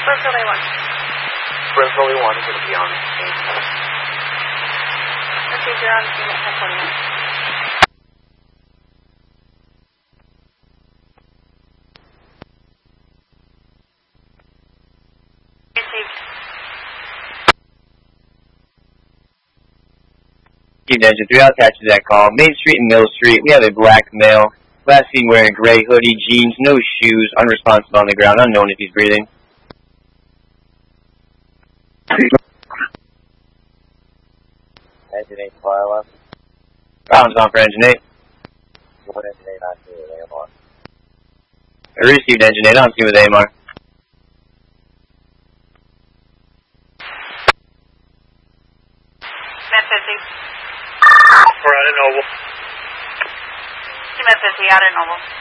Springfield A1. Springfield A1 is going to be on the scene. Okay, you're on the scene at 10:41. Engine 3, I'll attach to that call. Main Street and Mill Street, we have a black male. Last seen wearing gray hoodie, jeans, no shoes, unresponsive on the ground, unknown if he's breathing. Engine 8, fire left. Rounds on for Engine 8. What Engine 8 on scene with AMR? I received Engine 8 on scene with AMR. Med 50. We're out of Noble. Med 50, out of Noble.